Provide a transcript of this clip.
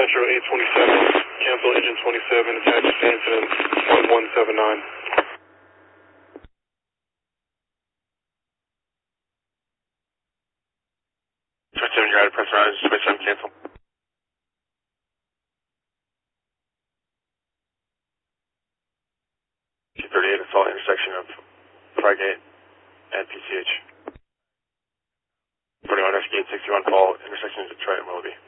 Metro 827, cancel engine 27, attached to incident 1179. Switch 7, you're out of press rise, switch 7, cancel. 238, assault intersection of Frygate and PCH. 41, rescue 861, fall, intersection of Detroit and Willoughby.